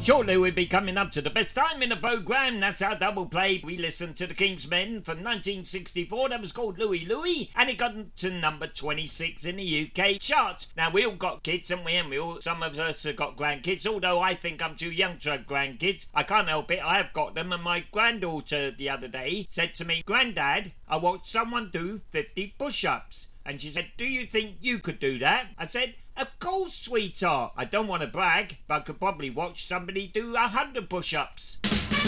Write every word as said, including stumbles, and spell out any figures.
Shortly we'll be coming up to the best time in the programme. That's our double play. We listened to the King's Men from nineteen sixty-four. That was called Louie Louie, and it got to number twenty-six in the U K charts. Now, we all got kids, haven't we? And we all, some of us have got grandkids, although I think I'm too young to have grandkids. I can't help it. I have got them, and my granddaughter the other day said to me, "Grandad, I watched someone do fifty push-ups." And she said, "Do you think you could do that?" I said, "Of course, sweetheart. I don't want to brag, but I could probably watch somebody do a hundred push-ups."